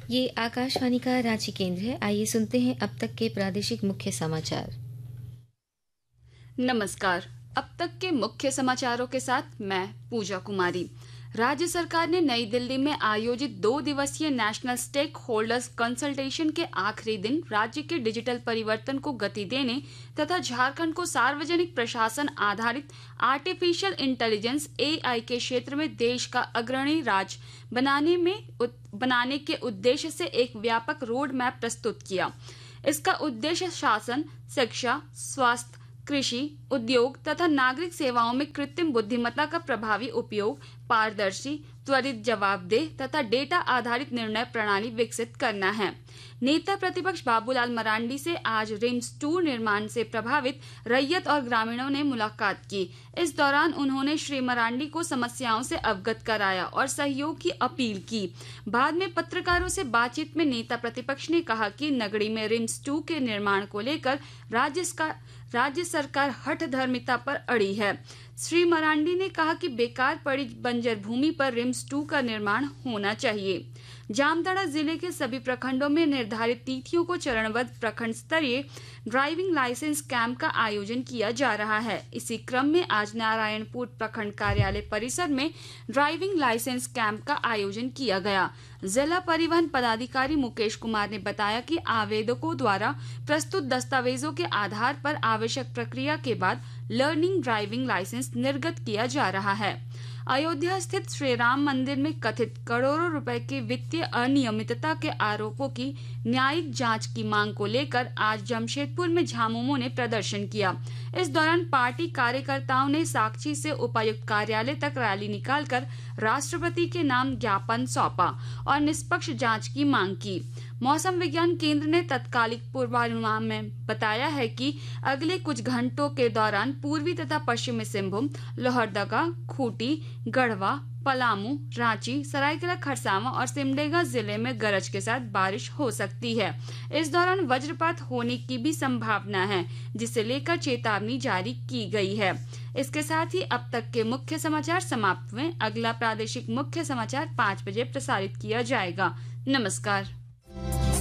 ये आकाशवाणी का रांची केंद्र है। आइए सुनते हैं अब तक के प्रादेशिक मुख्य समाचार। नमस्कार। अब तक के मुख्य समाचारों के साथ मैं पूजा कुमारी। राज्य सरकार ने नई दिल्ली में आयोजित 2 दिवसीय नेशनल स्टेक होल्डर्स कंसल्टेशन के आखिरी दिन राज्य के डिजिटल परिवर्तन को गति देने तथा झारखंड को सार्वजनिक प्रशासन आधारित आर्टिफिशियल इंटेलिजेंस (AI) के क्षेत्र में देश का अग्रणी राज्य बनाने के उद्देश्य से एक व्यापक रोड मैप प्रस्तुत किया। इसका उद्देश्य शासन, शिक्षा, स्वास्थ्य, कृषि, उद्योग तथा नागरिक सेवाओं में कृत्रिम बुद्धिमत्ता का प्रभावी उपयोग, पारदर्शी, त्वरित जवाबदेह तथा डेटा आधारित निर्णय प्रणाली विकसित करना है। नेता प्रतिपक्ष बाबूलाल मरांडी से आज रिम्स 2 निर्माण से प्रभावित रैयत और ग्रामीणों ने मुलाकात की। इस दौरान उन्होंने श्री मरांडी को समस्याओं से अवगत कराया और सहयोग की अपील की। बाद में पत्रकारों से बातचीत में नेता प्रतिपक्ष ने कहा कि नगरी में रिम्स 2 के निर्माण को लेकर राज्य सरकार हठधर्मिता पर अड़ी है। श्री मरांडी ने कहा कि बेकार पड़ी बंजर भूमि पर रिम्स 2 का निर्माण होना चाहिए। जामताड़ा जिले के सभी प्रखंडों में निर्धारित तिथियों को चरणबद्ध प्रखंड स्तरीय ड्राइविंग लाइसेंस कैंप का आयोजन किया जा रहा है। इसी क्रम में आज नारायणपुर प्रखंड कार्यालय परिसर में ड्राइविंग लाइसेंस कैंप का आयोजन किया गया। जिला परिवहन पदाधिकारी मुकेश कुमार ने बताया कि आवेदकों द्वारा प्रस्तुत दस्तावेजों के आधार पर आवश्यक प्रक्रिया के बाद लर्निंग ड्राइविंग लाइसेंस निर्गत किया जा रहा है। अयोध्या स्थित श्री राम मंदिर में कथित करोड़ों रुपए के वित्तीय अनियमितता के आरोपों की न्यायिक जांच की मांग को लेकर आज जमशेदपुर में झामुमो ने प्रदर्शन किया। इस दौरान पार्टी कार्यकर्ताओं ने साक्षी से उपायुक्त कार्यालय तक रैली निकालकर राष्ट्रपति के नाम ज्ञापन सौंपा और निष्पक्ष जांच की मांग की। मौसम विज्ञान केंद्र ने तत्कालिक पूर्वानुमान में बताया है कि अगले कुछ घंटों के दौरान पूर्वी तथा पश्चिमी सिंहभूम, लोहरदगा, खूंटी, गढ़वा, पलामू, रांची, सरायकेला खरसावां और सिमडेगा जिले में गरज के साथ बारिश हो सकती है। इस दौरान वज्रपात होने की भी संभावना है, जिसे लेकर चेतावनी जारी की गई है। इसके साथ ही अब तक के मुख्य समाचार समाप्त हुए। अगला प्रादेशिक मुख्य समाचार 5 बजे प्रसारित किया जाएगा। नमस्कार।